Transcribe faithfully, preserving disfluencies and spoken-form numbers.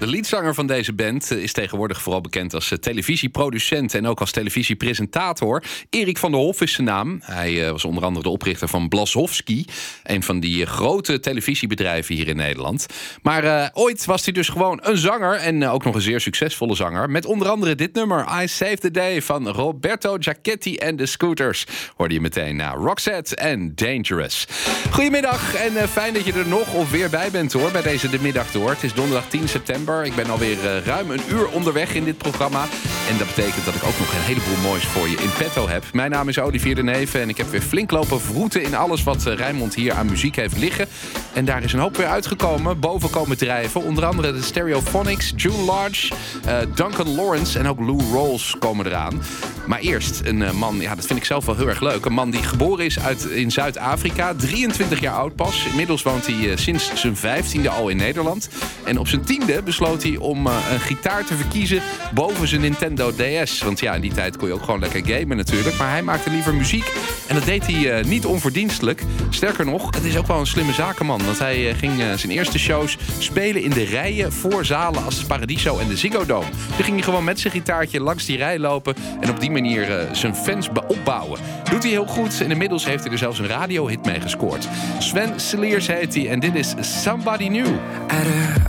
De leadzanger van deze band is tegenwoordig vooral bekend als televisieproducent en ook als televisiepresentator. Erik van der Hof is zijn naam. Hij was onder andere de oprichter van Blazowski, een van die grote televisiebedrijven hier in Nederland. Maar uh, ooit was hij dus gewoon een zanger en uh, ook nog een zeer succesvolle zanger. Met onder andere dit nummer, I Save the Day van Roberto Giachetti en de Scooters. Hoorde je meteen na Roxette en Dangerous. Goedemiddag en uh, fijn dat je er nog of weer bij bent hoor, bij deze De Middag Door. Het is donderdag tien september. Ik ben alweer uh, ruim een uur onderweg in dit programma. En dat betekent dat ik ook nog een heleboel moois voor je in petto heb. Mijn naam is Olivier de Neven en ik heb weer flink lopen vroeten in alles wat uh, Rijnmond hier aan muziek heeft liggen. En daar is een hoop weer uitgekomen, boven komen drijven. Onder andere de Stereophonics, June Lodge, uh, Duncan Lawrence en ook Lou Rawls komen eraan. Maar eerst een uh, man, ja, dat vind ik zelf wel heel erg leuk. Een man die geboren is uit, in Zuid-Afrika, drieëntwintig jaar oud pas. Inmiddels woont hij uh, sinds zijn vijftiende al in Nederland. En op zijn tiende besloot hij om uh, een gitaar te verkiezen boven zijn Nintendo D S. Want ja, in die tijd kon je ook gewoon lekker gamen natuurlijk. Maar hij maakte liever muziek. En dat deed hij uh, niet onverdienstelijk. Sterker nog, het is ook wel een slimme zakenman. Want hij uh, ging uh, zijn eerste shows spelen in de rijen voor zalen als Paradiso en de Ziggo Dome. Toen ging hij gewoon met zijn gitaartje langs die rij lopen en op die manier uh, zijn fans opbouwen. Doet hij heel goed en inmiddels heeft hij er zelfs een radiohit mee gescoord. Sven Sliers heet hij en dit is Somebody New. At a